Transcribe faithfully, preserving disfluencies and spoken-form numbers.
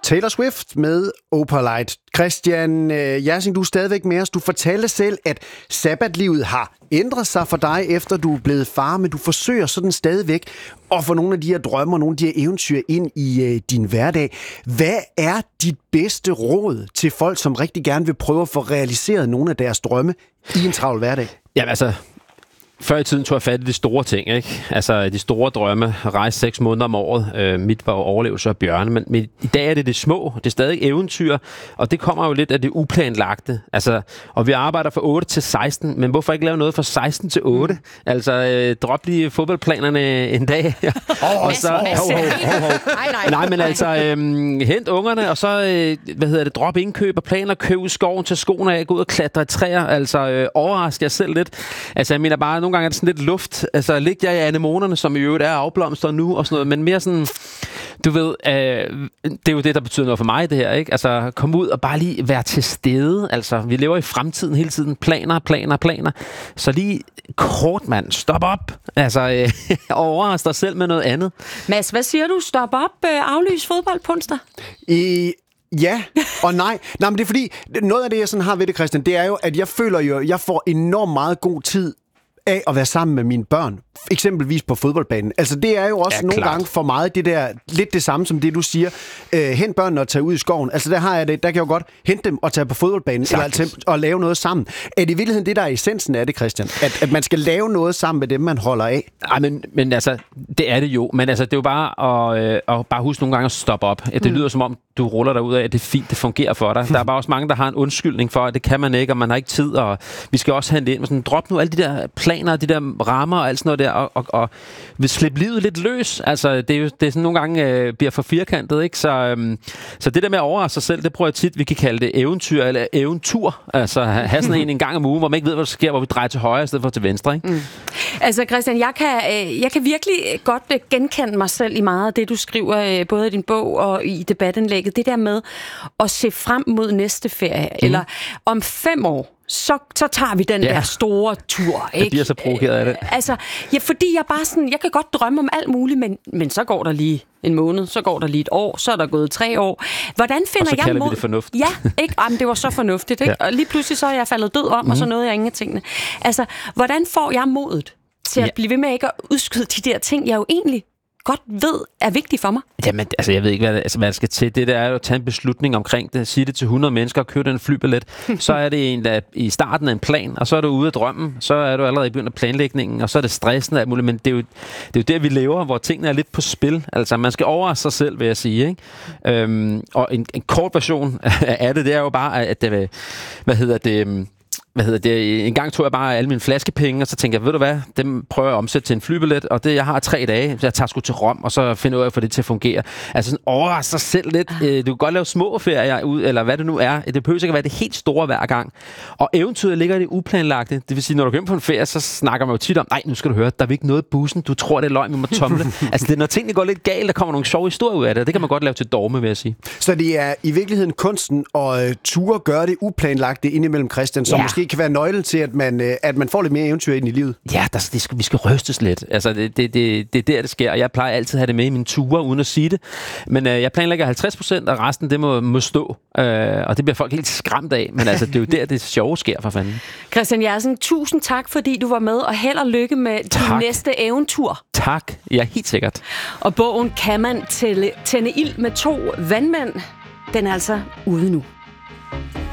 Taylor Swift med Opalite. Christian øh, Jersing, du er stadigvæk med os. Du fortalte selv, at sabbatlivet har ændret sig for dig, efter du er blevet far, men du forsøger sådan stadigvæk at få nogle af de her drømme og nogle af de her eventyr ind i øh, din hverdag. Hvad er dit bedste råd til folk, som rigtig gerne vil prøve at få realiseret nogle af deres drømme i en travl hverdag? Jamen altså... Før i tiden tog jeg fat i de store ting, ikke? Altså de store drømme, rejse seks måneder om året. Øh, mit var overlevelse af bjørne, men, men i dag er det det små. Det er stadig eventyr, og det kommer jo lidt af det uplanlagte. Altså, og vi arbejder fra otte til seksten, men hvorfor ikke lave noget fra seksten til otte? Mm. Altså, øh, drop lige fodboldplanerne en dag. Oh, og så, oh, oh, oh, oh. Nej, men altså, øh, hent ungerne, og så, øh, hvad hedder det, drop indkøb og planer, køb ud i skoven til skoene af, gå ud og klatre i træer. Altså, øh, overrask jer selv lidt. Altså, jeg mener bare, nogle gange er det sådan lidt luft. Altså, lig jeg i anemonerne, som i øvrigt er afblomstret nu, og sådan noget, men mere sådan, du ved, øh, det er jo det, der betyder noget for mig, det her, ikke? Altså, kom ud og bare lige være til stede. Altså, vi lever i fremtiden hele tiden. Planer, planer, planer. Så lige kort, mand. Stop op. Altså, øh, overrask dig selv med noget andet. Mads, hvad siger du? Stop op. Øh, aflys fodbold på onsdag? I... Ja og nej. Nej, men det er fordi, noget af det, jeg sådan har ved det, Christian, det er jo, at jeg føler jo, at jeg får enormt meget god tid af at være sammen med mine børn, eksempelvis på fodboldbanen. Altså det er jo også ja, nogle klart. gange for meget det der, lidt det samme som det du siger, øh, hent børnene og tage ud i skoven. Altså der har jeg det, der kan jeg jo godt hente dem og tage på fodboldbanen, Sagtens. eller altså, og lave noget sammen. Er det i virkeligheden det, der er essensen af det, Christian? At, at man skal lave noget sammen med dem, man holder af? Ej, men, men altså, det er det jo. Men altså, det er jo bare at, øh, at bare huske nogle gange at stoppe op. Det mm. lyder som om, du ruller dig ud af, at det er fint, det fungerer for dig. Der er bare også mange, der har en undskyldning for, at det kan man ikke, og man har ikke tid, og vi skal også handle ind. Sådan, drop nu alle de der planer, de der rammer og alt sådan noget der, og, og, og slippe livet lidt løs. Altså, det er jo det er sådan nogle gange øh, bliver for firkantet, ikke? Så, øhm, så det der med at overraske sig selv, det prøver jeg tit, vi kan kalde det eventyr eller eventur. Altså, have sådan en en gang om ugen, hvor man ikke ved, hvad der sker, hvor vi drejer til højre i stedet for til venstre, ikke? Mm. Altså, Christian, jeg kan, øh, jeg kan virkelig godt øh, genkende mig selv i meget af det, du skriver, øh, både i din bog og i debatindlægget. Det der med at se frem mod næste ferie, mm. eller om fem år, så, så tager vi den ja. der store tur, ikke? Jeg bliver så provokeret af det. Altså, ja, fordi jeg bare sådan, jeg kan godt drømme om alt muligt, men, men så går der lige en måned, så går der lige et år, så er der gået tre år. Hvordan finder og så jeg kalder mod... vi det fornuft. Ja, ikke? Jamen, det var så fornuftigt, ikke? Ja. Og lige pludselig så er jeg faldet død om, mm. og så nåede jeg ingen af tingene. Altså, hvordan får jeg modet til at ja. blive ved med ikke at udskyde de der ting, jeg jo egentlig godt ved er vigtigt for mig? Jamen, altså, jeg ved ikke, hvad, altså, hvad der skal til. Det der er jo at tage en beslutning omkring det. Sige det til hundrede mennesker og købe den flybillet. Så er det en, der i starten af en plan, og så er du ude af drømmen. Så er du allerede i begyndt af planlægningen, og så er det stressen af muligt. Men det er, jo, det er jo der, vi lever, hvor tingene er lidt på spil. Altså, man skal overraske sig selv, vil jeg sige, ikke? Øhm, og en, en kort version af det, det er jo bare, at det, hvad hedder det... Hvad hedder det? En gang tog jeg bare alle mine flaskepenge, og så tænkte jeg, ved du hvad, dem prøver jeg at omsætte til en flybillet, og det, jeg har tre dage, så jeg tager sgu til Rom, og så finder jeg ud af at få det til at fungere. Altså sådan overraske sig selv lidt. Du kan godt lave små ferier ud, eller hvad det nu er. Det behøver ikke at være det helt store hver gang. Og eventyret ligger i det uplanlagte. Det vil sige, når du kommer på en ferie, så snakker man jo tit om, nej, nu skal du høre, der er ikke noget i bussen, du tror, det er løgn, vi må tomle. Altså det er, når tingene går lidt galt, der kommer nogle sjove historier ud af det, det kan man godt lave til dogme, vil jeg sige. Så det er i virkeligheden kunsten at ture gøre det uplanlagte indimellem, Christian, som ja. måske kan være nøglen til, at man, at man får lidt mere eventyr ind i livet. Ja, der, det skal, vi skal rystes lidt. Altså, det, det, det, det er der, det sker. Og jeg plejer altid at have det med i mine ture, uden at sige det. Men øh, jeg planlægger halvtreds procent, og resten, det må, må stå. Øh, og det bliver folk helt skræmt af. Men altså, det er jo der, det sjove sker, for fanden. Christian Jersing, tusind tak, fordi du var med, og held og lykke med din næste eventyr. Tak. Ja, helt sikkert. Og bogen Kan man tælle, tænde ild med to vandmænd? Den er altså ude nu.